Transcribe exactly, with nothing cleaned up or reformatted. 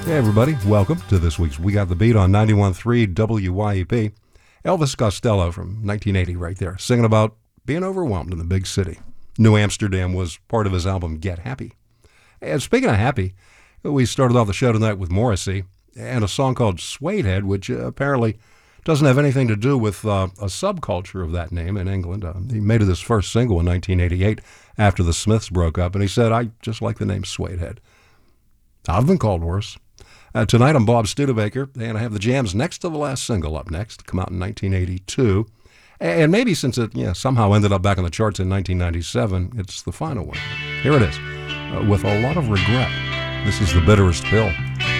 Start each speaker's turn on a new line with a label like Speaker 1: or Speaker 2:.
Speaker 1: Hey everybody, welcome to this week's We Got the Beat on ninety-one point three W Y E P. Elvis Costello from nineteen eighty right there, singing about being overwhelmed in the big city. New Amsterdam was part of his album Get Happy. And speaking of happy, we started off the show tonight with Morrissey and a song called Suede Head, which uh, apparently doesn't have anything to do with uh, a subculture of that name in England. Uh, he made it his first single in nineteen eighty-eight after the Smiths broke up, and he said, I just like the name Suede Head. I've been called worse. Uh, tonight I'm Bob Studebaker, and I have the Jams' next to the last single up next, come out in nineteen eighty-two. And maybe since it yeah, somehow ended up back on the charts in nineteen ninety-seven, it's the final one. Here it is, uh, With a Lot of Regret. This is The Bitterest Pill.